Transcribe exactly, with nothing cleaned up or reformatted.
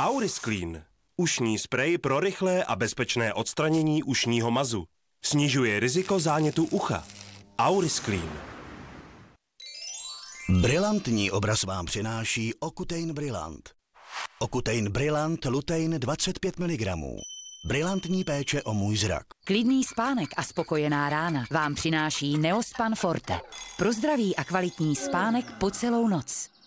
Aurisclean. Ušní sprej pro rychlé a bezpečné odstranění ušního mazu. Snižuje riziko zánětu ucha. Aurisclean. Brilantní obraz vám přináší Ocutein Brillant. Ocutein Brillant lutein dvacet pět miligramů. Brilantní péče o můj zrak. Klidný spánek a spokojená rána vám přináší Neospan Forte. Pro zdravý a kvalitní spánek po celou noc.